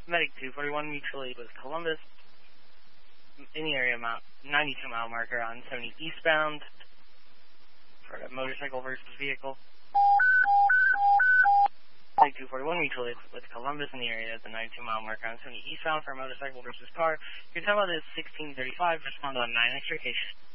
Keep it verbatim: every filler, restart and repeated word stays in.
Medic two forty-one, mutual aid with Columbus. In the area, mount ninety-two mile marker on seventy eastbound for a motorcycle versus vehicle. Medic two forty-one, mutual aid with Columbus in the area at the ninety-two mile marker on seventy eastbound for a motorcycle versus car. Your time out is sixteen thirty-five. Respond on nine extrication.